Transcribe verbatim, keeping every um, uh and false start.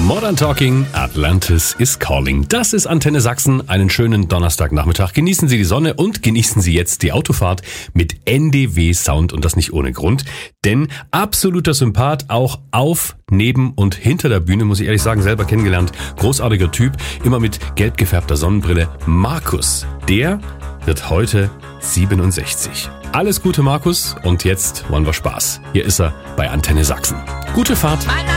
Modern Talking, Atlantis is calling. Das ist Antenne Sachsen. Einen schönen Donnerstagnachmittag. Genießen Sie die Sonne und genießen Sie jetzt die Autofahrt mit N D W Sound und das nicht ohne Grund. Denn absoluter Sympath, auch auf, neben und hinter der Bühne, muss ich ehrlich sagen, selber kennengelernt. Großartiger Typ, immer mit gelb gefärbter Sonnenbrille. Markus, der wird heute siebenundsechzig. Alles Gute, Markus. Und jetzt wollen wir Spaß. Hier ist er bei Antenne Sachsen. Gute Fahrt.